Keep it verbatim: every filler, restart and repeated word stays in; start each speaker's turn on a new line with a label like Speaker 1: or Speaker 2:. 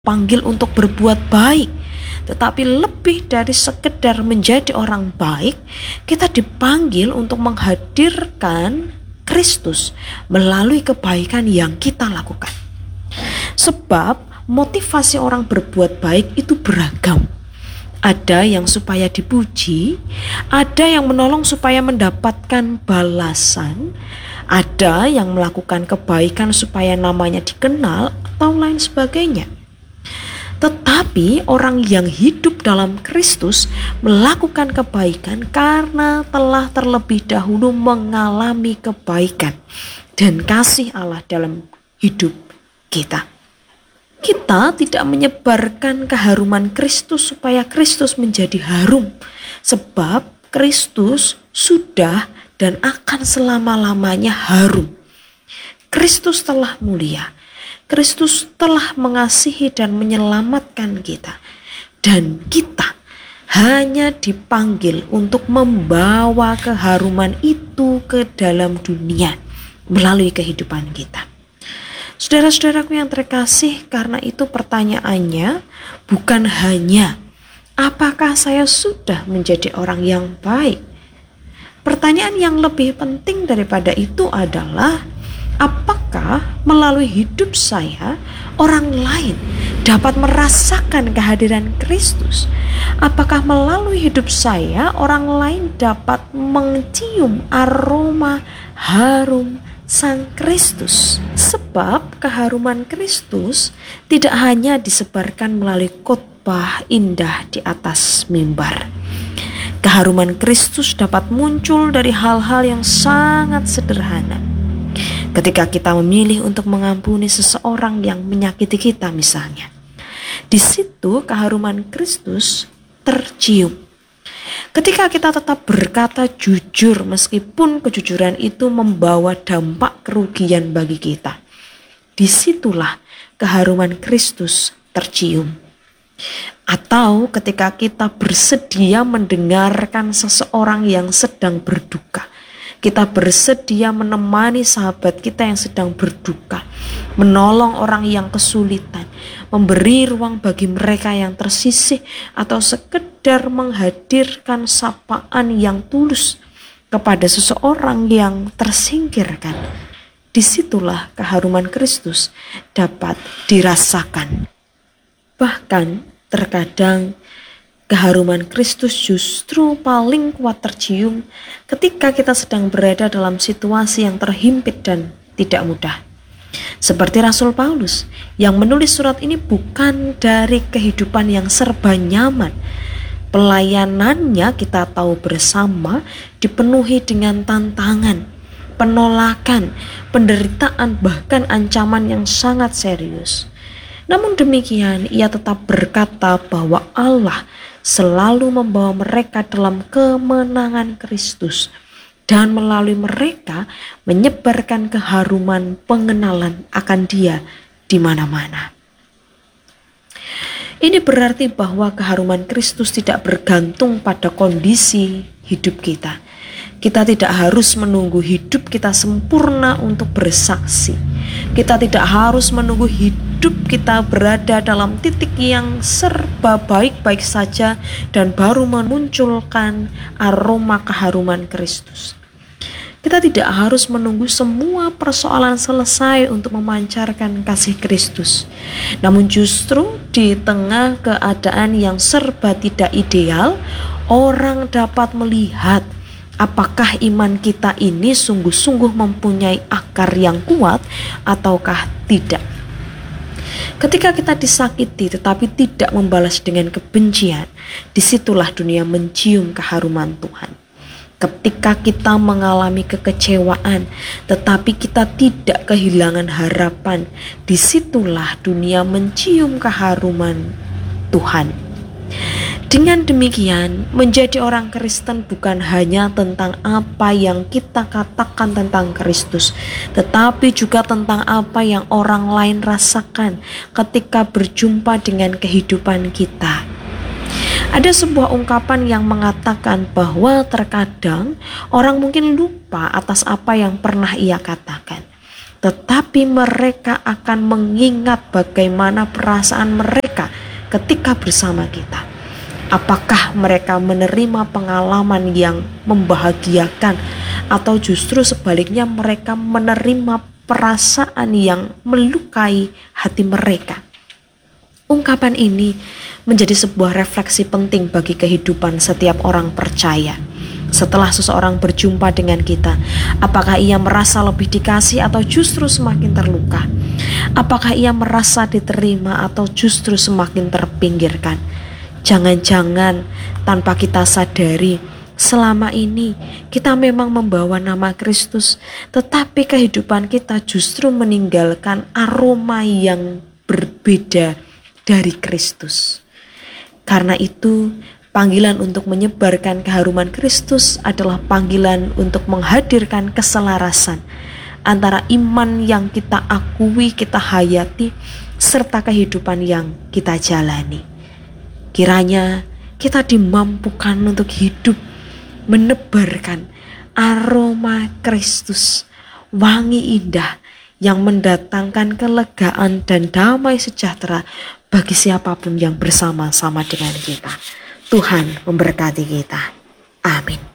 Speaker 1: panggil untuk berbuat baik, tetapi lebih dari sekedar menjadi orang baik, kita dipanggil untuk menghadirkan Kristus melalui kebaikan yang kita lakukan. Sebab motivasi orang berbuat baik itu beragam. Ada yang supaya dipuji, ada yang menolong supaya mendapatkan balasan, ada yang melakukan kebaikan supaya namanya dikenal, atau lain sebagainya. Tetapi orang yang hidup dalam Kristus melakukan kebaikan karena telah terlebih dahulu mengalami kebaikan dan kasih Allah dalam hidup kita. Kita tidak menyebarkan keharuman Kristus supaya Kristus menjadi harum, sebab Kristus sudah dan akan selama-lamanya harum. Kristus telah mulia. Kristus telah mengasihi dan menyelamatkan kita. Dan kita hanya dipanggil untuk membawa keharuman itu ke dalam dunia melalui kehidupan kita. Saudara-saudaraku yang terkasih, karena itu pertanyaannya bukan hanya apakah saya sudah menjadi orang yang baik. Pertanyaan yang lebih penting daripada itu adalah apakah melalui hidup saya orang lain dapat merasakan kehadiran Kristus? Apakah melalui hidup saya orang lain dapat mencium aroma harum Sang Kristus? Sebab keharuman Kristus tidak hanya disebarkan melalui khotbah indah di atas mimbar. Keharuman Kristus dapat muncul dari hal-hal yang sangat sederhana. Ketika kita memilih untuk mengampuni seseorang yang menyakiti kita misalnya, di situ keharuman Kristus tercium. Ketika kita tetap berkata jujur meskipun kejujuran itu membawa dampak kerugian bagi kita, disitulah keharuman Kristus tercium. Atau ketika kita bersedia mendengarkan seseorang yang sedang berduka, kita bersedia menemani sahabat kita yang sedang berduka, menolong orang yang kesulitan, memberi ruang bagi mereka yang tersisih, atau sekedar menghadirkan sapaan yang tulus kepada seseorang yang tersingkirkan. Disitulah keharuman Kristus dapat dirasakan. Bahkan terkadang keharuman Kristus justru paling kuat tercium ketika kita sedang berada dalam situasi yang terhimpit dan tidak mudah. Seperti Rasul Paulus yang menulis surat ini bukan dari kehidupan yang serba nyaman. Pelayanannya kita tahu bersama dipenuhi dengan tantangan, penolakan, penderitaan, bahkan ancaman yang sangat serius. Namun demikian ia tetap berkata bahwa Allah selalu membawa mereka dalam kemenangan Kristus dan melalui mereka menyebarkan keharuman pengenalan akan Dia di mana-mana. Ini berarti bahwa keharuman Kristus tidak bergantung pada kondisi hidup kita. Kita tidak harus menunggu hidup kita sempurna untuk bersaksi. Kita tidak harus menunggu hidup kita berada dalam titik yang serba baik-baik saja dan baru memunculkan aroma keharuman Kristus. Kita tidak harus menunggu semua persoalan selesai untuk memancarkan kasih Kristus. Namun justru di tengah keadaan yang serba tidak ideal, orang dapat melihat apakah iman kita ini sungguh-sungguh mempunyai akar yang kuat ataukah tidak. Ketika kita disakiti tetapi tidak membalas dengan kebencian, disitulah dunia mencium keharuman Tuhan. Ketika kita mengalami kekecewaan tetapi kita tidak kehilangan harapan, disitulah dunia mencium keharuman Tuhan. Dengan demikian, menjadi orang Kristen bukan hanya tentang apa yang kita katakan tentang Kristus, tetapi juga tentang apa yang orang lain rasakan ketika berjumpa dengan kehidupan kita. Ada sebuah ungkapan yang mengatakan bahwa terkadang orang mungkin lupa atas apa yang pernah ia katakan. tetapi mereka akan mengingat bagaimana perasaan mereka ketika bersama kita. Apakah mereka menerima pengalaman yang membahagiakan, atau justru sebaliknya mereka menerima perasaan yang melukai hati mereka? Ungkapan ini menjadi sebuah refleksi penting bagi kehidupan setiap orang percaya. Setelah seseorang berjumpa dengan kita, apakah ia merasa lebih dikasih atau justru semakin terluka? Apakah ia merasa diterima atau justru semakin terpinggirkan? Jangan-jangan tanpa kita sadari, selama ini kita memang membawa nama Kristus, tetapi kehidupan kita justru meninggalkan aroma yang berbeda dari Kristus. Karena itu, panggilan untuk menyebarkan keharuman Kristus adalah panggilan untuk menghadirkan keselarasan antara iman yang kita akui, kita hayati, serta kehidupan yang kita jalani. Kiranya kita dimampukan untuk hidup menebarkan aroma Kristus, wangi indah yang mendatangkan kelegaan dan damai sejahtera bagi siapapun yang bersama-sama dengan kita. Tuhan memberkati kita. Amin.